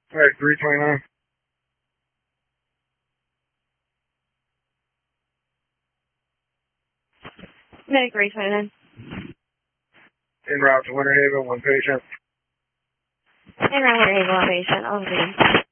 Alright, 329. Medic 329. En route to Winter Haven, one patient. En route to Winter Haven, one patient.